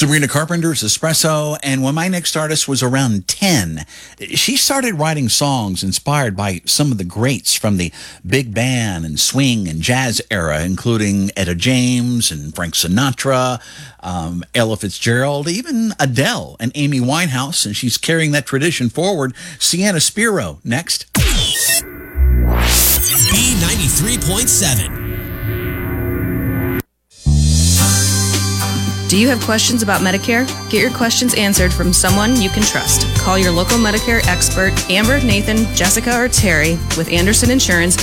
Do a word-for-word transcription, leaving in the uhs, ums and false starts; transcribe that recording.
Sabrina Carpenter's Espresso, and when my next artist was around ten, she started writing songs inspired by some of the greats from the big band and swing and jazz era, including Etta James and Frank Sinatra, um, Ella Fitzgerald, even Adele and Amy Winehouse, and she's carrying that tradition forward. Sienna Spiro, next. B ninety-three point seven. Do you have questions about Medicare? Get your questions answered from someone you can trust. Call your local Medicare expert, Amber, Nathan, Jessica, or Terry with Anderson Insurance